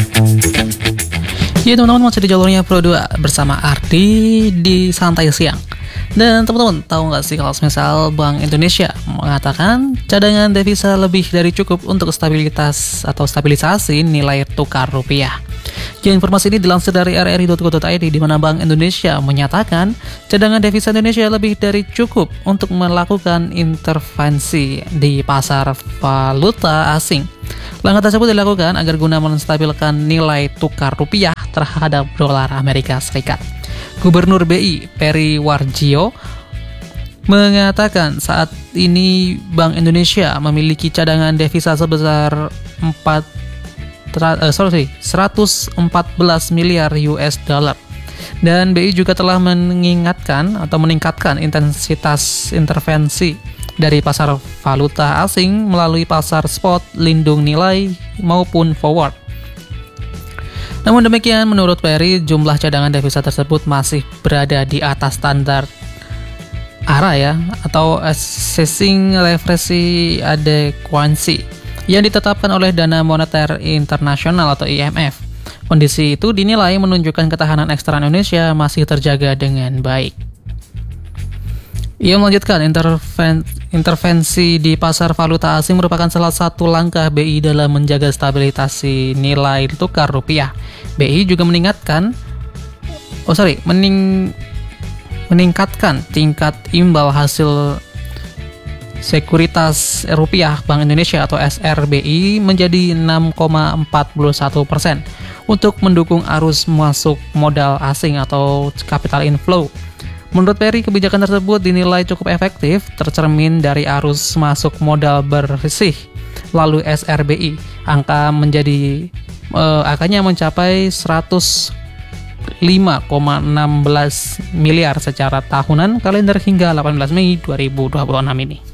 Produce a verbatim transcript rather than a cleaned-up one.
Ya teman-teman, masih di jalurnya Pro dua bersama Ardi di Santai Siang. Dan teman-teman, tahu nggak sih kalau misal Bank Indonesia mengatakan cadangan devisa lebih dari cukup untuk stabilitas atau stabilisasi nilai tukar rupiah. Ya, informasi ini dilansir dari r r i titik co titik i d, di mana Bank Indonesia menyatakan cadangan devisa Indonesia lebih dari cukup untuk melakukan intervensi di pasar valuta asing. Langkah tersebut dilakukan agar guna menstabilkan nilai tukar rupiah terhadap dolar Amerika Serikat. Gubernur B I Peri Warjio mengatakan saat ini Bank Indonesia memiliki cadangan devisa sebesar empat uh, sorry, seratus empat belas miliar U S dollar. Dan B I juga telah mengingatkan atau meningkatkan intensitas intervensi dari pasar valuta asing melalui pasar spot, lindung nilai, maupun forward. Namun demikian, menurut Peri, jumlah cadangan devisa tersebut masih berada di atas standar A R A ya, atau Assessing Leverage Adequacy, yang ditetapkan oleh Dana Moneter Internasional atau I M F. Kondisi itu dinilai menunjukkan ketahanan eksternal Indonesia masih terjaga dengan baik. Ia melanjutkan, interven, intervensi di pasar valuta asing merupakan salah satu langkah B I dalam menjaga stabilitas nilai tukar rupiah. B I juga meningkatkan, oh sorry, mening, meningkatkan tingkat imbal hasil sekuritas rupiah Bank Indonesia atau S R B I menjadi enam koma empat satu persen untuk mendukung arus masuk modal asing atau capital inflow. Menurut Peri, kebijakan tersebut dinilai cukup efektif, tercermin dari arus masuk modal bersih lalu S R B I. Angka menjadi eh, angkanya mencapai seratus lima koma satu enam miliar secara tahunan kalender hingga delapan belas Mei dua ribu dua puluh enam ini.